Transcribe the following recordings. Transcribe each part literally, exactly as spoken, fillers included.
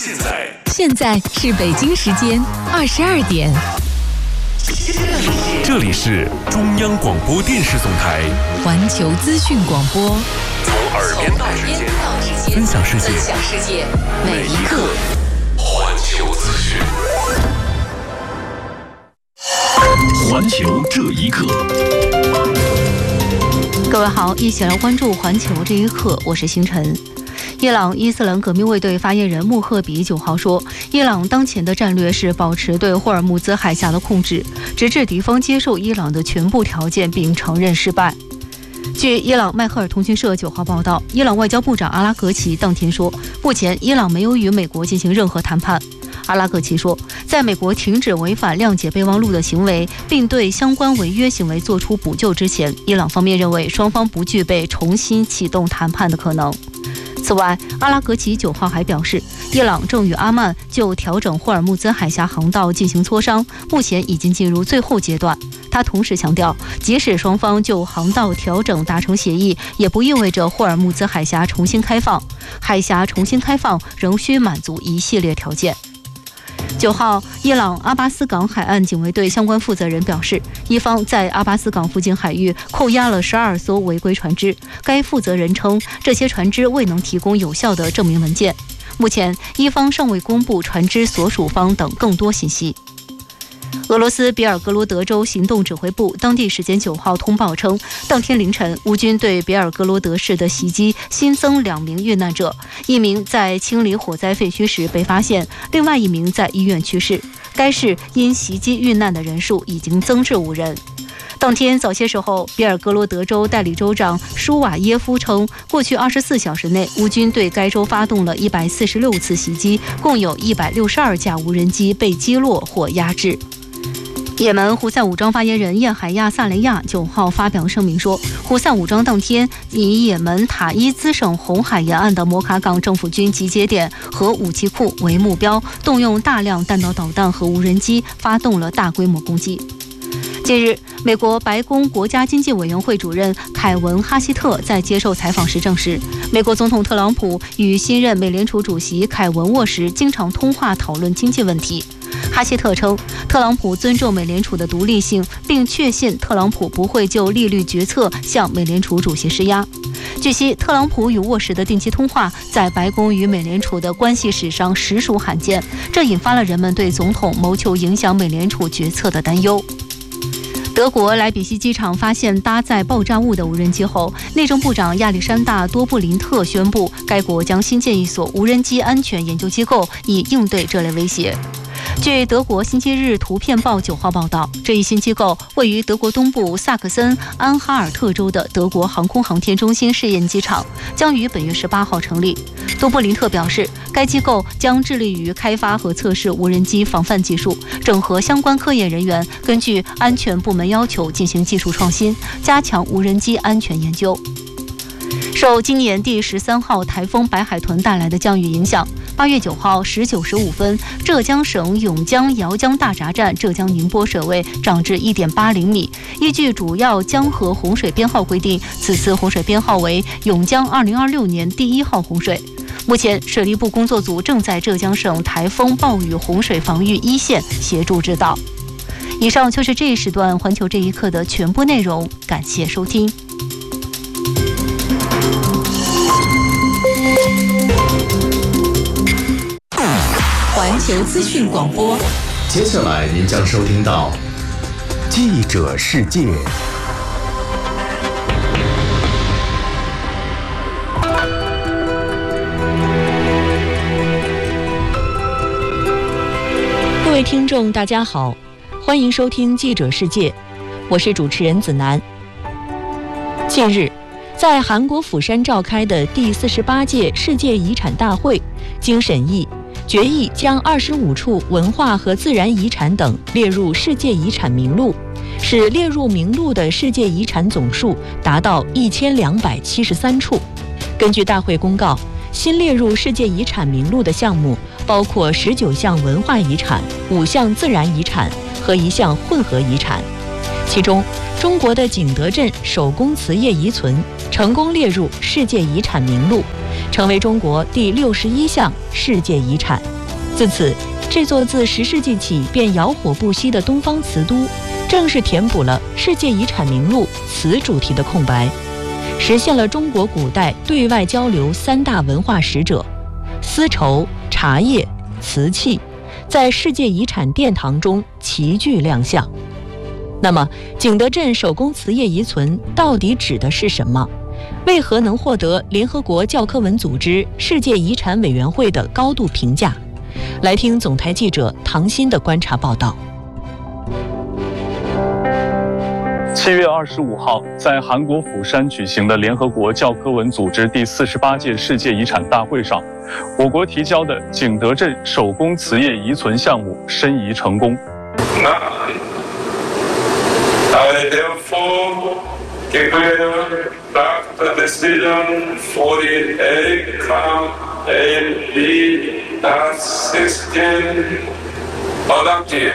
现在现在是北京时间二十二点。 这里是中央广播电视总台环球资讯广播， 从耳边到指尖，分享世界，每一刻环球资讯。环球这一刻， 各位好，一起来关注环球这一刻，我是星辰。伊朗伊斯兰革命卫队发言人穆赫比九号说，伊朗当前的战略是保持对霍尔木兹海峡的控制，直至敌方接受伊朗的全部条件并承认失败。据伊朗迈赫尔通讯社九号报道，伊朗外交部长阿拉格齐当天说，目前伊朗没有与美国进行任何谈判。阿拉格齐说，在美国停止违反谅解备忘录的行为，并对相关违约行为作出补救之前，伊朗方面认为双方不具备重新启动谈判的可能。此外，阿拉格齐九号还表示，伊朗正与阿曼就调整霍尔木兹海峡航道进行磋商，目前已经进入最后阶段。他同时强调，即使双方就航道调整达成协议，也不意味着霍尔木兹海峡重新开放。海峡重新开放仍需满足一系列条件。九号，伊朗阿巴斯港海岸警卫队相关负责人表示，伊方在阿巴斯港附近海域扣押了十二艘违规船只。该负责人称，这些船只未能提供有效的证明文件。目前，伊方尚未公布船只所属方等更多信息。俄罗斯别尔格罗德州行动指挥部当地时间九号通报称，当天凌晨，乌军对别尔格罗德市的袭击新增两名遇难者，一名在清理火灾废墟时被发现，另外一名在医院去世。该市因袭击遇难的人数已经增至五人。当天早些时候，别尔格罗德州代理州长舒瓦耶夫称，过去二十四小时内，乌军对该州发动了一百四十六次袭击，共有一百六十二架无人机被击落或压制。也门胡塞武装发言人叶海亚·萨雷亚九号发表声明说，胡塞武装当天以也门塔伊兹省红海沿岸的摩卡港政府军集结点和武器库为目标，动用大量弹道导弹和无人机，发动了大规模攻击。近日，美国白宫国家经济委员会主任凯文·哈希特在接受采访时证实，美国总统特朗普与新任美联储主席凯文沃时经常通话讨论经济问题。哈希特称，特朗普尊重美联储的独立性，并确信特朗普不会就利率决策向美联储主席施压。据悉，特朗普与沃什的定期通话在白宫与美联储的关系史上实属罕见，这引发了人们对总统谋求影响美联储决策的担忧。德国莱比锡机场发现搭载爆炸物的无人机后，内政部长亚历山大·多布林特宣布，该国将新建一所无人机安全研究机构，以应对这类威胁。据德国星期日图片报九号报道，这一新机构位于德国东部萨克森安哈尔特州的德国航空航天中心试验机场，将于本月十八号成立。多布林特表示，该机构将致力于开发和测试无人机防范技术，整合相关科研人员，根据安全部门要求进行技术创新，加强无人机安全研究。受今年第十三号台风白海豚带来的降雨影响，八月九号十九时五分，浙江省颍江姚江大闸站浙江宁波水位涨至一点八零米。依据主要江河洪水编号规定，此次洪水编号为颍江二零二六年第一号洪水。目前，水利部工作组正在浙江省台风暴雨洪水防御一线协助指导。以上就是这一时段环球这一刻的全部内容，感谢收听。 环球资讯广播， 接下来您将收听到记者世界。 各位听众大家好，欢迎收听记者世界，我是主持人子楠。近日，在韩国釜山召开的第四十八届世界遗产大会经审议决议，将二十五处文化和自然遗产等列入世界遗产名录，使列入名录的世界遗产总数达到一千两百七十三处。根据大会公告，新列入世界遗产名录的项目包括十九项文化遗产、五项自然遗产和一项混合遗产。其中，中国的景德镇手工瓷业遗存成功列入世界遗产名录，成为中国第六十一项世界遗产。 自此，这座自十世纪起便摇火不息的东方瓷都，正是填补了世界遗产名录瓷主题的空白，实现了中国古代对外交流三大文化使者丝绸、茶叶、瓷器在世界遗产殿堂中齐聚亮相。那么，景德镇手工瓷业遗存到底指的是什么？为何能获得联合国教科文组织世界遗产委员会的高度评价？来听总台记者唐鑫的观察报道。 七月二十五号，在韩国釜山举行的联合国教科文组织第四十八届世界遗产大会上，我国提交的景德镇手工瓷业遗存项目申遗成功。 I therefore declare that the decision forty-eight count A B sixteen adopted.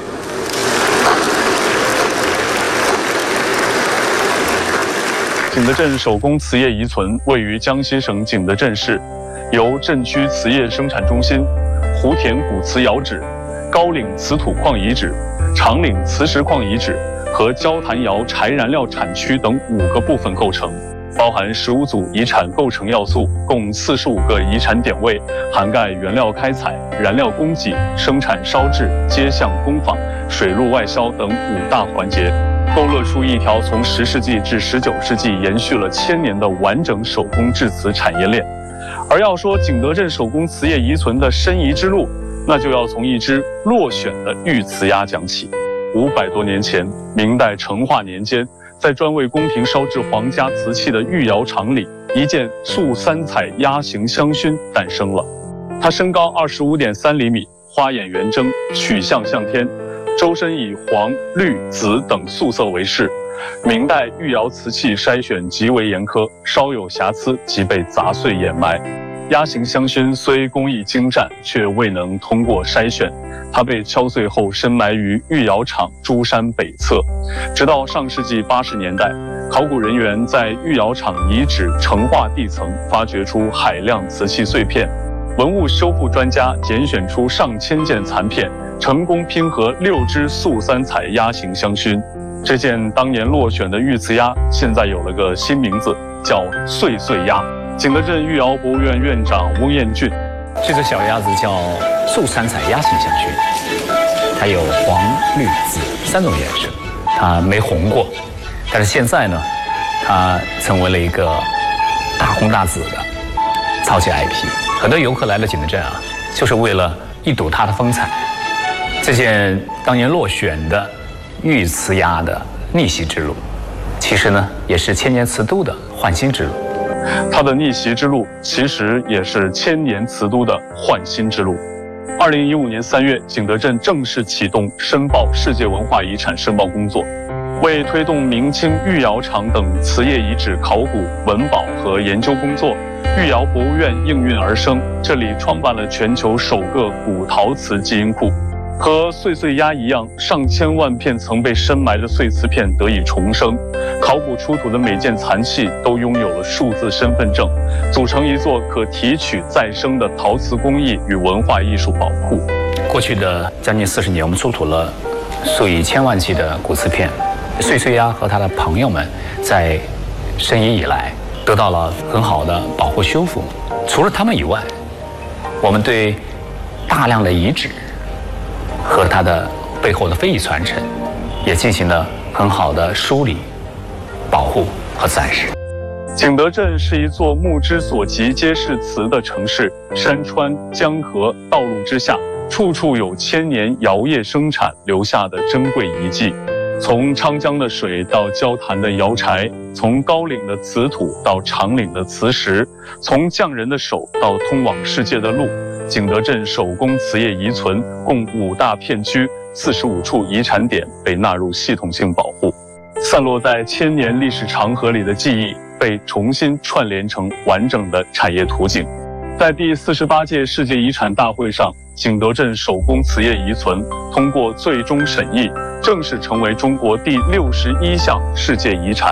景德镇手工瓷业遗存位于江西省景德镇市，由镇区瓷业生产中心、湖田古瓷窑址、高岭瓷土矿遗址、长岭磁石矿遗址和焦坛窑柴燃料产区等五个部分构成，包含十五组遗产构成要素，共四十五个遗产点位，涵盖原料开采、燃料供给、生产烧制、接项工坊、水路外销等五大环节，勾勒出一条从十世纪至十九世纪延续了千年的完整手工制瓷产业链。而要说景德镇手工瓷业遗存的申遗之路，那就要从一只落选的玉瓷鸭讲起。五百多年前，明代成化年间，在专为宫廷烧制皇家瓷器的御窑厂里，一件素三彩鸭形香薰诞生了。它身高二十五点三厘米，花眼圆睁，曲项向天，周身以黄、绿、紫等素色为饰。明代御窑瓷器筛选极为严苛，稍有瑕疵即被砸碎掩埋。鸭形香薰虽工艺精湛，却未能通过筛选。它被敲碎后深埋于御窑厂珠山北侧。直到上世纪八十年代，考古人员在御窑厂遗址成化地层发掘出海量瓷器碎片，文物修复专家拣选出上千件残片，成功拼合六只素三彩鸭形香薰。这件当年落选的玉瓷鸭，现在有了个新名字，叫岁岁鸭。景德镇御窑博物院院长翁彦俊， 这只小鸭子叫素三彩鸭形香薰，它有黄、绿、紫三种颜色，它没红过，但是现在呢，它成为了一个大红大紫的超级 I P。很多游客来了景德镇啊，就是为了一睹它的风采。这件当年落选的玉瓷鸭的逆袭之路，其实呢，也是千年瓷都的焕新之路。 它的逆袭之路其实也是千年瓷都的焕新之路。二零一五年三月，景德镇正式启动申报世界文化遗产申报工作，为推动明清御窑厂等瓷业遗址考古、文保和研究工作，御窑博物院应运而生。这里创办了全球首个古陶瓷基因库。和岁岁鸭一样，上千万片曾被深埋的碎瓷片得以重生，考古出土的每件残器都拥有了数字身份证，组成一座可提取再生的陶瓷工艺与文化艺术宝库。 过去的将近四十年，我们出土了数以千万计的古瓷片。岁岁鸭和他的朋友们在申遗以来得到了很好的保护修复。除了他们以外，我们对大量的遗址和它的背后的非遗传承也进行了很好的梳理、保护和展示。 景德镇是一座目之所及皆是瓷的城市，山川、江河、道路之下，处处有千年窑业生产留下的珍贵遗迹。从昌江的水到焦坛的窑柴，从高岭的瓷土到长岭的瓷石，从匠人的手到通往世界的路。景德镇手工瓷业遗存共五大片区，四十五处遗产点被纳入系统性保护。散落在千年历史长河里的记忆被重新串联成完整的产业图景。在第四十八届世界遗产大会上，景德镇手工瓷业遗存通过最终审议，正式成为中国第六十一项世界遗产。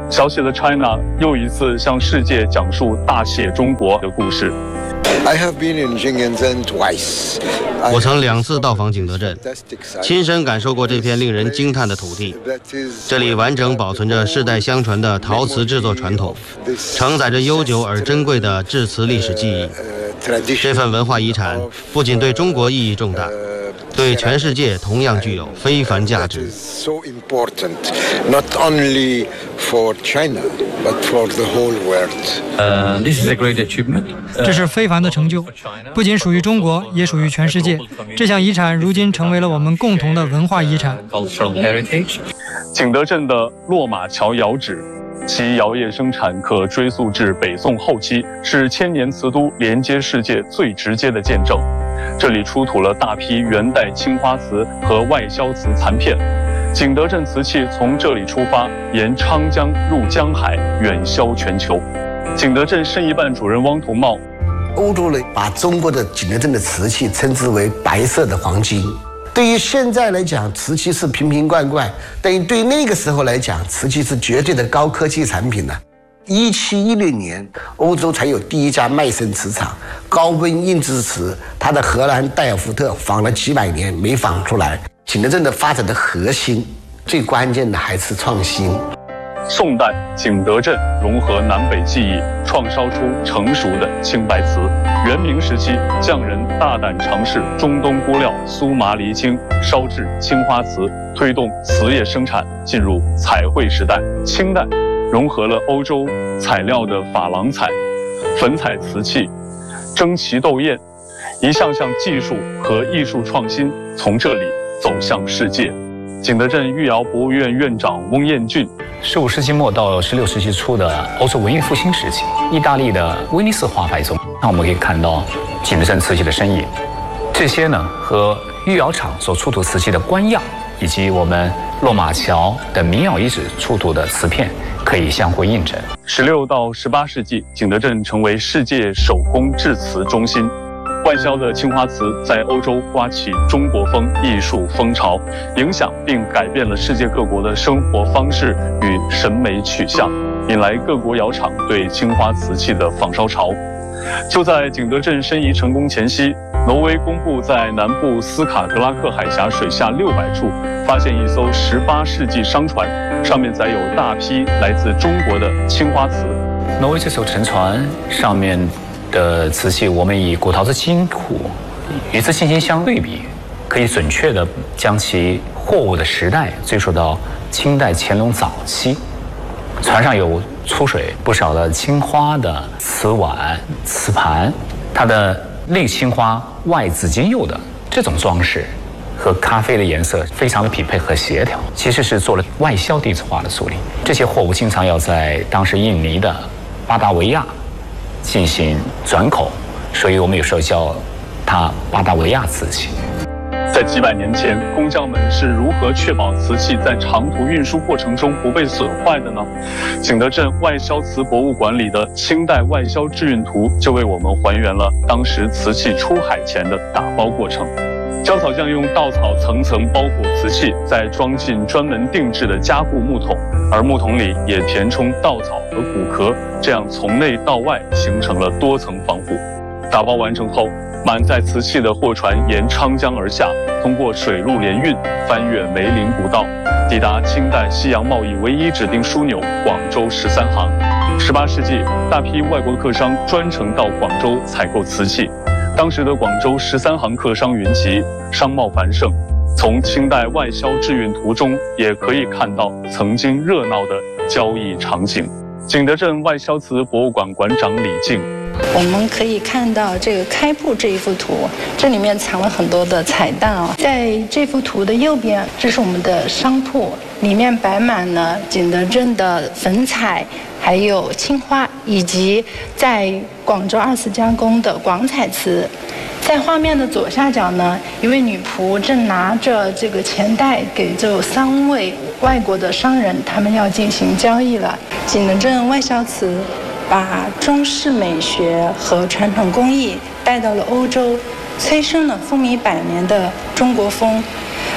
小写的 China 又一次向世界讲述大写中国的故事。 I have been in Jingdezhen twice. 我曾两次到访景德镇，亲身感受过这片令人惊叹的土地。这里完整保存着世代相传的陶瓷制作传统，承载着悠久而珍贵的制瓷历史记忆。这份文化遗产不仅对中国意义重大，对全世界同样具有非凡价值。 So important, not only for China, but for the whole world. Uh, this is a great achievement. 这是非凡的成就，不仅属于中国，也属于全世界。这项遗产如今成为了我们共同的文化遗产。 景德镇的落马桥窑址，其窑业生产可追溯至北宋后期，是千年瓷都连接世界最直接的见证。这里出土了大批元代青花瓷和外销瓷残片。景德镇瓷器从这里出发，沿昌江入江海，远销全球。景德镇申遗办主任汪同茂， 欧洲人把中国的景德镇的瓷器称之为白色的黄金。对于现在来讲，瓷器是瓶瓶罐罐，但是对那个时候来讲，瓷器是绝对的高科技产品呢。一七一零年，欧洲才有第一家麦森瓷厂，高温硬质瓷，它的荷兰戴尔福特仿了几百年没仿出来。景德镇的发展的核心，最关键的还是创新。 宋代景德镇融合南北技艺，创烧出成熟的青白瓷。元明时期，匠人大胆尝试中东锅料苏麻离青，烧制青花瓷，推动瓷业生产进入彩绘时代。清代融合了欧洲材料的珐琅彩、粉彩瓷器、蒸旗斗焰，一项项技术和艺术创新从这里走向世界。景德镇御窑博物院院长翁彦俊， 十五世纪末到十六世纪初的欧洲文艺复兴时期，意大利的威尼斯画派中，那我们可以看到景德镇瓷器的身影。这些呢，和御窑厂所出土瓷器的官样，以及我们落马桥的民窑遗址出土的瓷片，可以相互印证。 十六到十八世纪，景德镇成为世界手工制瓷中心。外销的青花瓷在欧洲刮起中国风艺术风潮，影响并改变了世界各国的生活方式与审美取向，引来各国窑厂对青花瓷器的仿烧潮。就在景德镇申遗成功前夕，挪威公布在南部斯卡格拉克海峡水下六百处发现一艘十八世纪商船，上面载有大批来自中国的青花瓷。 挪威这艘沉船上面的瓷器，我们以古陶瓷金库与之进行相对比，可以准确地将其货物的时代追溯到清代乾隆早期。船上有出水不少的青花的瓷碗、瓷盘，它的内青花外紫金釉的这种装饰和咖啡的颜色非常的匹配和协调，其实是做了外销地质化的处理。这些货物经常要在当时印尼的巴达维亚进行转口，所以我们有时候叫它巴达维亚瓷器。 在几百年前，工匠们是如何确保瓷器在长途运输过程中不被损坏的呢？景德镇外销瓷博物馆里的清代外销制运图就为我们还原了当时瓷器出海前的打包过程。焦草匠用稻草层层包裹瓷器，再装进专门定制的加固木桶，而木桶里也填充稻草和骨壳，这样从内到外形成了多层防护。打包完成后，满载瓷器的货船沿昌江而下，通过水陆联运，翻越梅林古道，抵达清代西洋贸易唯一指定枢纽广州十三行。十八世纪，大批外国客商专程到广州采购瓷器。当时的广州十三行客商云集，商贸繁盛。从清代外销制运图中，也可以看到曾经热闹的交易场景。景德镇外销瓷博物馆馆长李静， 我们可以看到这个开埠这一幅图，这里面藏了很多的彩蛋啊。在这幅图的右边，这是我们的商铺，里面摆满了景德镇的粉彩，还有青花，以及在广州二次加工的广彩瓷。在画面的左下角呢，一位女仆正拿着这个钱袋给这三位外国的商人，他们要进行交易了。景德镇外销瓷把中式美学和传统工艺带到了欧洲，催生了风靡百年的中国风。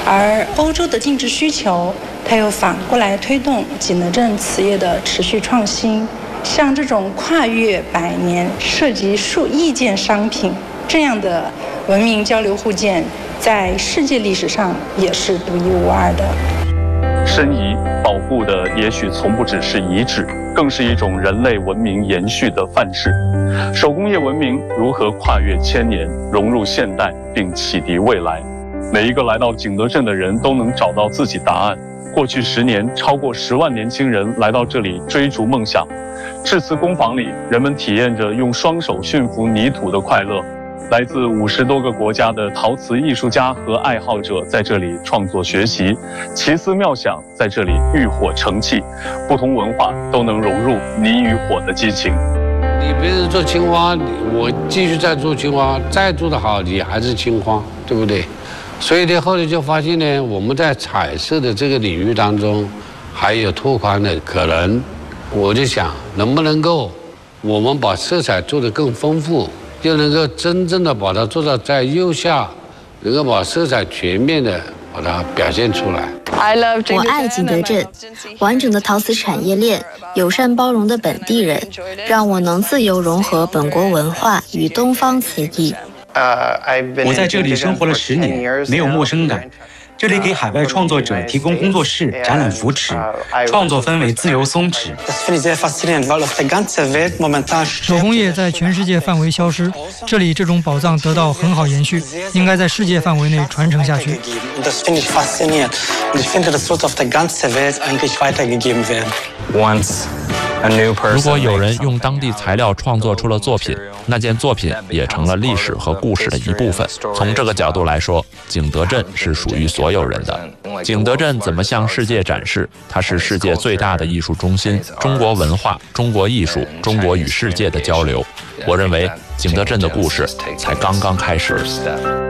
而欧洲的定制需求，它又反过来推动景德镇瓷业的持续创新。像这种跨越百年、涉及数亿件商品这样的文明交流互鉴，在世界历史上也是独一无二的。 申遗保护的也许从不只是遗址，更是一种人类文明延续的范式。手工业文明如何跨越千年，融入现代，并启迪未来？每一个来到景德镇的人都能找到自己答案。过去十年，超过十万年轻人来到这里追逐梦想。制瓷工坊里，人们体验着用双手驯服泥土的快乐。来自五十多个国家的陶瓷艺术家和爱好者在这里创作学习，奇思妙想在这里浴火成器，不同文化都能融入泥与火的激情。 你别人做青花，我继续再做青花，再做得好，你还是青花，对不对？所以呢，后来就发现呢，我们在彩色的这个领域当中，还有拓宽的可能。我就想，能不能够我们把色彩做得更丰富，又能够真正的把它做到在釉下，能够把色彩全面的把它表现出来。 我爱景德镇，完整的陶瓷产业链，友善包容的本地人，让我能自由融合本国文化与东方瓷艺。 我在这里生活了十年，没有陌生感。这里给海外创作者提供工作室、展览扶持，创作氛围自由松弛。 手工业在全世界范围消失，这里这种宝藏得到很好延续，应该在世界范围内传承下去。 如果有人用当地材料创作出了作品，那件作品也成了历史和故事的一部分。从这个角度来说，景德镇是属于所有人的。景德镇怎么向世界展示？它是世界最大的艺术中心，中国文化、中国艺术、中国与世界的交流。我认为景德镇的故事才刚刚开始。